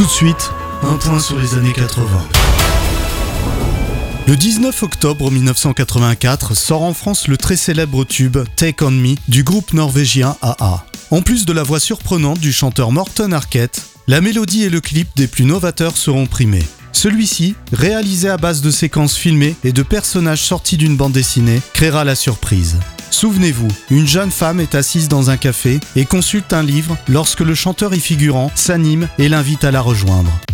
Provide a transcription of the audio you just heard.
Tout de suite, un point sur les années 80. Le 19 octobre 1984 sort en France le très célèbre tube Take On Me du groupe norvégien a-ha. En plus de la voix surprenante du chanteur Morten Harket, la mélodie et le clip des plus novateurs seront primés. Celui-ci, réalisé à base de séquences filmées et de personnages sortis d'une bande dessinée, créera la surprise. Souvenez-vous, une jeune femme est assise dans un café et consulte un livre lorsque le chanteur y figurant s'anime et l'invite à la rejoindre.